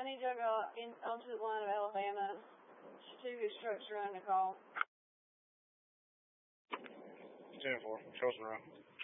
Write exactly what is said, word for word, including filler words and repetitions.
need to go in onto the line of Alabama. Chattanooga trucks are on the call. ten four, Charles Monroe.